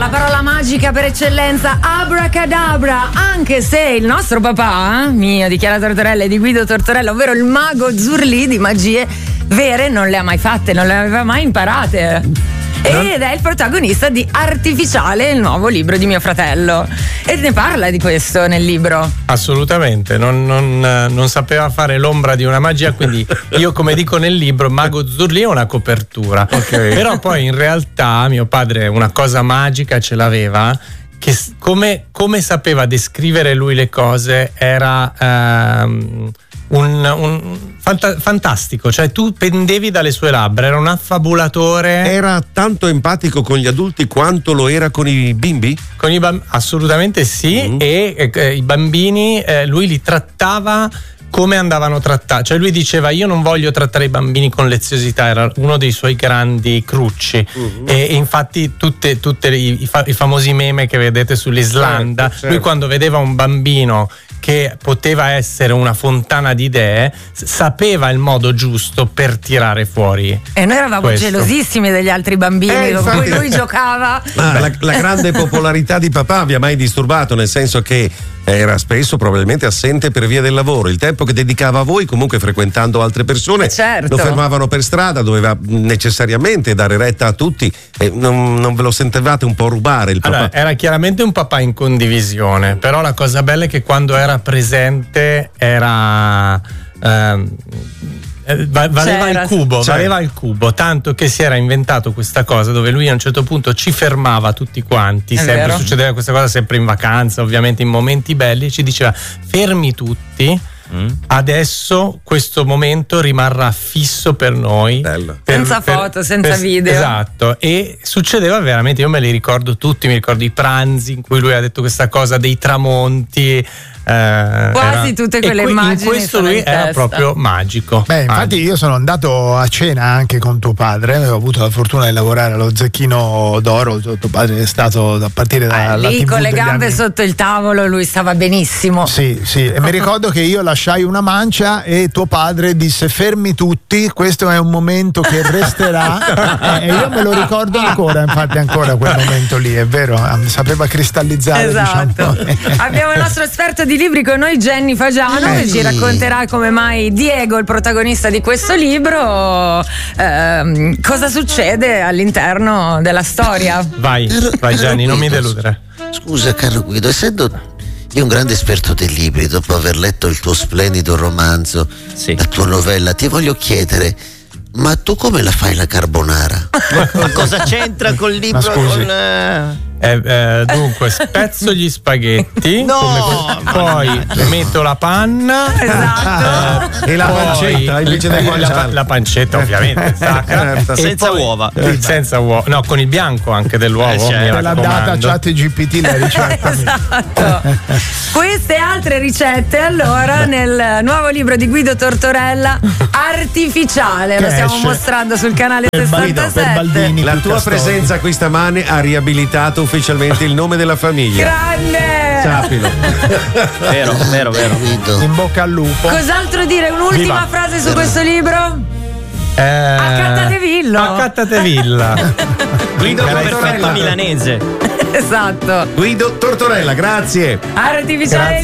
la parola magica per eccellenza, abracadabra, anche se il nostro papà, mio, di Chiara Tortorella e di Guido Tortorella, ovvero il mago Zurlì, di magie vere non le ha mai fatte, non le aveva mai imparate. Ed è il protagonista di Artificiale, il nuovo libro di mio fratello. E ne parla di questo nel libro. Assolutamente, non sapeva fare l'ombra di una magia, quindi io, come dico nel libro, Mago Zurlì è una copertura. Okay. Però poi in realtà mio padre una cosa magica ce l'aveva, che come sapeva descrivere lui le cose era fantastico, cioè tu pendevi dalle sue labbra, era un affabulatore. Era tanto empatico con gli adulti quanto lo era con i bimbi? Assolutamente sì. E i bambini lui li trattava come andavano trattati, cioè lui diceva: io non voglio trattare i bambini con leziosità, era uno dei suoi grandi crucci. E infatti tutte i famosi meme che vedete sull'Islanda, certo. Lui quando vedeva un bambino che poteva essere una fontana di idee, sapeva il modo giusto per tirare fuori. E noi eravamo gelosissimi degli altri bambini con cui lui giocava. La grande popolarità di papà vi ha mai disturbato? Nel senso che era spesso probabilmente assente per via del lavoro. Il tempo che dedicava a voi, comunque frequentando altre persone, certo. Lo fermavano per strada, doveva necessariamente dare retta a tutti. E non ve lo sentivate un po' rubare il papà? Allora, era chiaramente un papà in condivisione, però la cosa bella è che quando era presente era valeva il cubo, tanto che si era inventato questa cosa dove lui a un certo punto ci fermava tutti quanti, sempre succedeva questa cosa, sempre in vacanza, ovviamente in momenti belli, ci diceva: fermi tutti, adesso questo momento rimarrà fisso per noi. Senza foto, senza video. Esatto. E succedeva veramente, io me li ricordo tutti, mi ricordo i pranzi in cui lui ha detto questa cosa, dei tramonti, quasi tutte quelle immagini. In questo lui era proprio magico. Beh, infatti io sono andato a cena anche con tuo padre, avevo avuto la fortuna di lavorare allo Zecchino d'Oro. Tuo padre è stato a partire dalla lì TV con le gambe sotto il tavolo, lui stava benissimo. Sì, e mi ricordo che io lasciai una mancia e tuo padre disse: fermi tutti, questo è un momento che resterà. E io me lo ricordo ancora, infatti ancora quel momento lì, è vero, sapeva cristallizzare. Esatto. Diciamo. Abbiamo il nostro esperto di libri con noi, Jenny Fagiano, che ci racconterà come mai Diego, il protagonista di questo libro, cosa succede all'interno della storia. Vai Jenny, non mi deludere. Scusa caro Guido, essendo io un grande esperto dei libri, dopo aver letto il tuo splendido romanzo, la tua novella, ti voglio chiedere: ma tu come la fai la carbonara? Ma cosa c'entra col libro? Dunque spezzo gli spaghetti, poi metto la panna, e la pancetta invece del guanciale. La pancetta ovviamente sacra, senza uova, no, con il bianco anche dell'uovo. Te l'ha data ChatGPT la ricetta. Esatto. Queste altre ricette allora nel nuovo libro di Guido Tortorella, Artificiale, lo stiamo mostrando sul canale 67. La tua presenza qui stamane ha riabilitato ufficialmente il nome della famiglia. Grande! Sappilo. Vero. In bocca al lupo. Cos'altro dire? Un'ultima frase su questo libro? Accattate villa. Guido perfetto milanese. Esatto. Guido Tortorella, grazie. Artificiale.